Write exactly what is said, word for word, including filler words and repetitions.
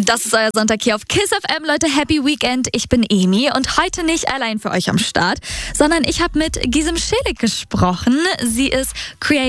Das ist euer Sonntag hier auf KISS F M, Leute. Happy Weekend. Ich bin Emi und heute nicht allein für euch am Start, sondern ich habe mit Gisem Schelig gesprochen. Sie ist Creator